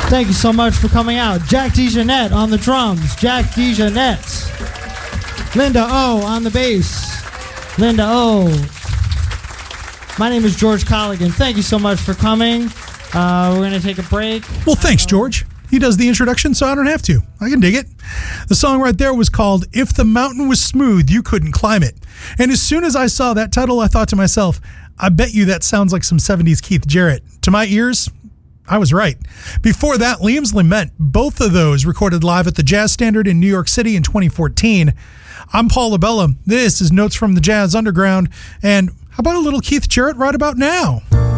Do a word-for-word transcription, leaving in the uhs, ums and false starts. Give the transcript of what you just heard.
Thank you so much for coming out. Jack DeJohnette on the drums. Jack DeJohnette. Linda O on the bass. Linda O. My name is George Colligan. Thank you so much for coming. Uh, we're going to take a break. Well, thanks, George. He does the introduction, so I don't have to. I can dig it. The song right there was called If the Mountain Was Smooth, You Couldn't Climb It. And as soon as I saw that title, I thought to myself, I bet you that sounds like some seventies Keith Jarrett. To my ears, I was right. Before that, Liam's Lament, both of those recorded live at the Jazz Standard in New York City in twenty fourteen. I'm Paul LaBella. This is Notes from the Jazz Underground. And how about a little Keith Jarrett right about now?